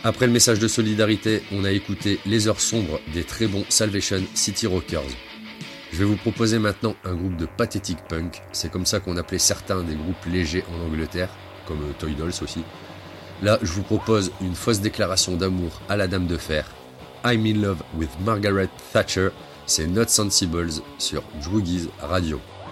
Après le message de solidarité, on a écouté Les Heures Sombres des très bons Salvation City Rockers. Je vais vous proposer maintenant un groupe de pathétique punk, c'est comme ça qu'on appelait certains des groupes légers en Angleterre, comme Toy Dolls aussi. Là, je vous propose une fausse déclaration d'amour à la Dame de Fer. I'm in love with Margaret Thatcher, c'est Not Sensibles sur Droogies Radio.